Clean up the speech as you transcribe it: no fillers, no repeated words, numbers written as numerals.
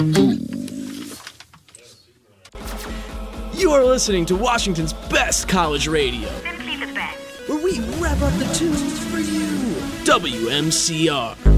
You are listening to Washington's best college radio. Simply the best. Where we rev up the tunes for you. WMCR.